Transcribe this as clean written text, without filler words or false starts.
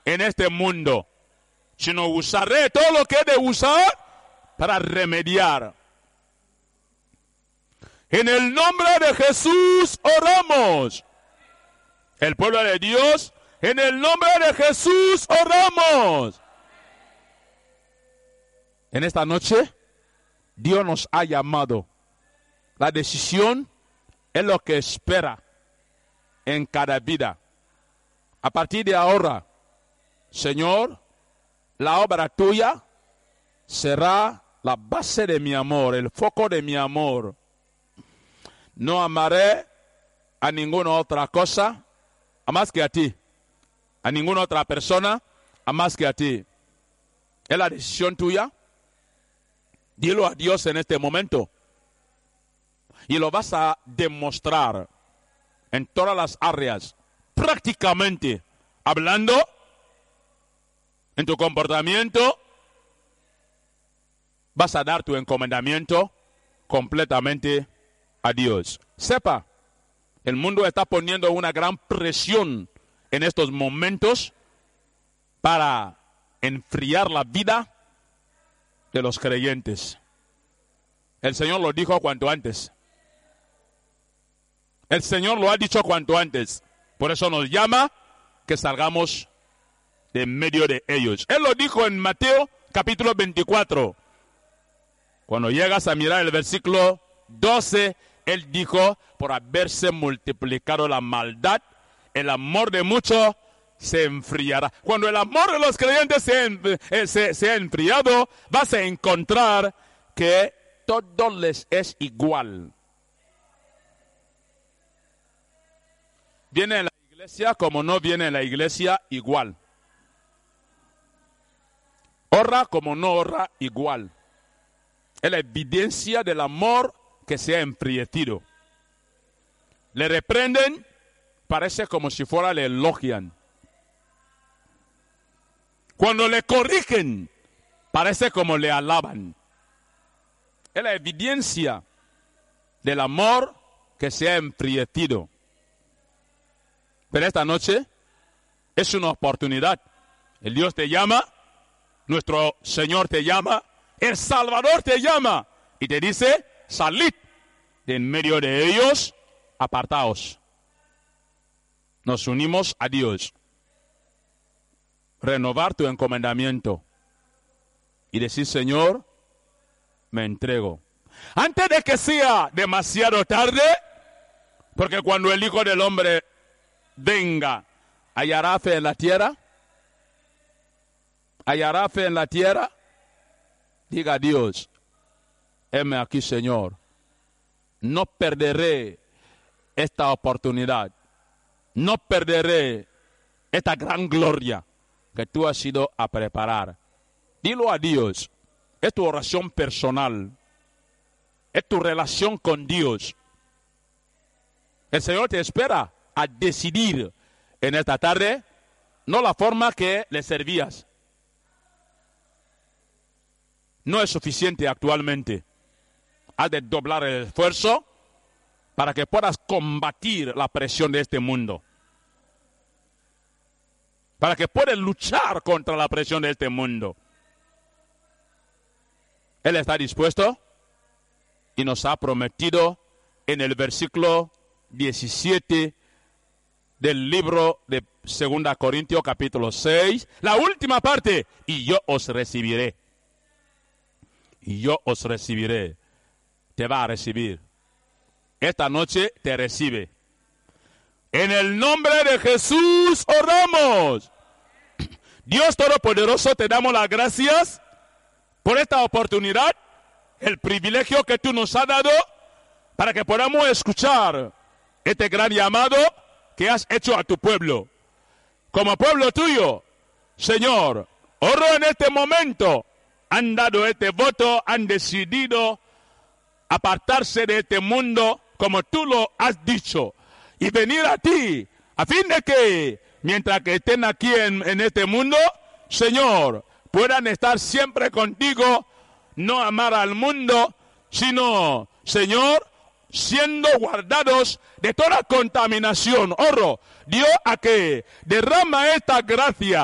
en este mundo, sino usaré todo lo que he de usar para remediar. En el nombre de Jesús oramos. El pueblo de Dios, en el nombre de Jesús oramos. En esta noche, Dios nos ha llamado. La decisión es lo que espera en cada vida. A partir de ahora, Señor, la obra tuya será la base de mi amor, el foco de mi amor. No amaré a ninguna otra cosa a más que a ti, a ninguna otra persona a más que a ti. Es la decisión tuya. Dilo a Dios en este momento y lo vas a demostrar en todas las áreas, prácticamente hablando, en tu comportamiento. Vas a dar tu encomendamiento completamente a Dios. Sepa, el mundo está poniendo una gran presión en estos momentos para enfriar la vida de los creyentes. El Señor lo dijo cuanto antes. El Señor lo ha dicho cuanto antes. Por eso nos llama que salgamos de en medio de ellos. Él lo dijo en Mateo capítulo 24. Cuando llegas a mirar el versículo 12, Él dijo, por haberse multiplicado la maldad, el amor de muchos se enfriará. Cuando el amor de los creyentes se ha enfriado, vas a encontrar que todo les es igual. Viene en la iglesia como no viene en la iglesia, igual. Honra como no honra, igual. Es la evidencia del amor que se ha enfriecido. Le reprenden, parece como si fuera le elogian. Cuando le corrigen, parece como le alaban. Es la evidencia del amor que se ha enfriecido. Pero esta noche es una oportunidad. El Dios te llama, nuestro Señor te llama, el Salvador te llama y te dice, salid de en medio de ellos, apartaos. Nos unimos a Dios. Renovar tu encomendamiento y decir, Señor, me entrego. Antes de que sea demasiado tarde, porque cuando el Hijo del Hombre venga, ¿hallará fe en la tierra? ¿Hallará fe en la tierra? Diga a Dios, heme aquí, Señor. No perderé esta oportunidad. No perderé esta gran gloria que tú has ido a preparar. Dilo a Dios. Es tu oración personal. Es tu relación con Dios. El Señor te espera a decidir en esta tarde, no la forma que le servías. No es suficiente actualmente. Has de doblar el esfuerzo para que puedas combatir la presión de este mundo. Para que puedas luchar contra la presión de este mundo. Él está dispuesto y nos ha prometido en el versículo 17 del libro de 2 Corintios capítulo 6, la última parte, y yo os recibiré. Y yo os recibiré. Te va a recibir. Esta noche te recibe. En el nombre de Jesús oramos. Dios Todopoderoso, te damos las gracias por esta oportunidad, el privilegio que tú nos has dado para que podamos escuchar este gran llamado que has hecho a tu pueblo. Como pueblo tuyo, Señor, oro en este momento, han dado este voto, han decidido apartarse de este mundo como tú lo has dicho y venir a ti a fin de que mientras que estén aquí en este mundo, Señor, puedan estar siempre contigo, no amar al mundo, sino, Señor, siendo guardados de toda contaminación. Oro, Dios, a que derrama esta gracia